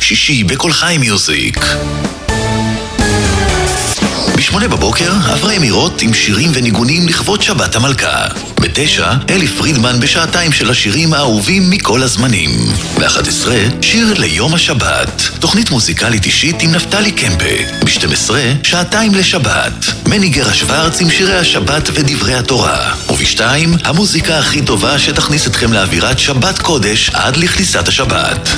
שישי בכל חי מיוזיק. ב8 בבוקר, אברי אמירות עם שירים וניגונים לכבוד שבת המלכה. ב9, אלי פרידמן בשעתיים של השירים האהובים מכל הזמנים. ב11, שיר ליום השבת. תוכנית מוזיקלית אישית עם נפתלי קמפה. ב12, שעתיים לשבת. מני גרה שוורץ עם שירי השבת ודברי התורה. וב2, המוזיקה הכי טובה שתכניס אתכם לאווירת שבת קודש עד לכניסת השבת.